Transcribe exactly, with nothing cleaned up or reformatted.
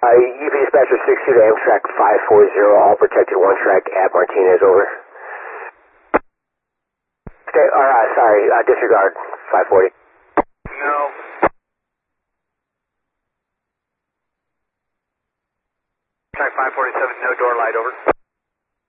U P Dispatcher six two to Amtrak five four zero, all protected one track at Martinez, over. Okay, or, uh, sorry, uh, disregard five forty. No. Track five forty-seven, no door light, over.